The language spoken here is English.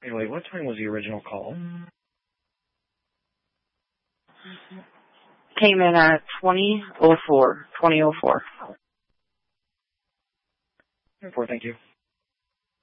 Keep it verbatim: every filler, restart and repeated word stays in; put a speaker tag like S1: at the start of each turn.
S1: Anyway, what time was the original call?
S2: Came in at twenty oh four. twenty oh four.
S1: Four, thank you.